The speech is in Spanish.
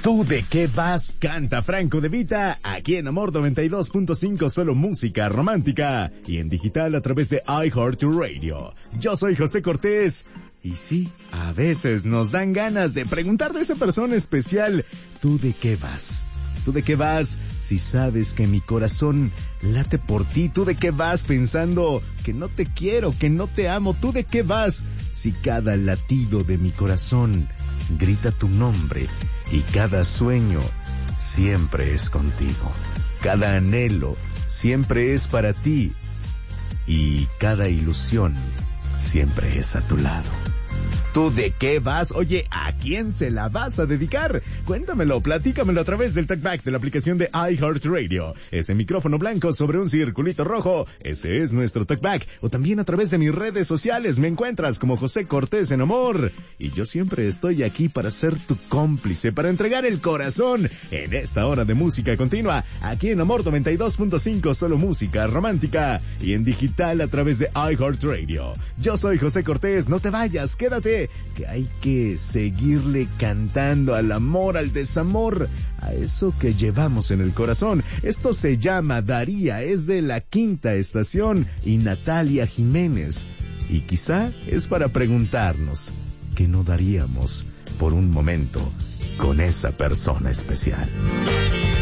¿Tú de qué vas? Canta Franco De Vita, aquí en Amor 92.5, solo música romántica, y en digital a través de iHeartRadio. Yo soy José Cortés, y sí, a veces nos dan ganas de preguntarle a esa persona especial, ¿tú de qué vas? ¿Tú de qué vas si sabes que mi corazón late por ti? ¿Tú de qué vas pensando que no te quiero, que no te amo? ¿Tú de qué vas si cada latido de mi corazón grita tu nombre y cada sueño siempre es contigo? Cada anhelo siempre es para ti y cada ilusión siempre es a tu lado. ¿Tú de qué vas? Oye, ¿a quién se la vas a dedicar? Cuéntamelo, platícamelo a través del TalkBack de la aplicación de iHeartRadio. Ese micrófono blanco sobre un circulito rojo, ese es nuestro TalkBack. O también a través de mis redes sociales, me encuentras como José Cortés en Amor. Y yo siempre estoy aquí para ser tu cómplice, para entregar el corazón en esta hora de música continua, aquí en Amor 92.5, solo música romántica, y en digital a través de iHeartRadio. Yo soy José Cortés, no te vayas, quédate, que hay que seguirle cantando al amor, al desamor, a eso que llevamos en el corazón. Esto se llama Daría, es de La Quinta Estación y Natalia Jiménez. Y quizá es para preguntarnos qué no daríamos por un momento con esa persona especial.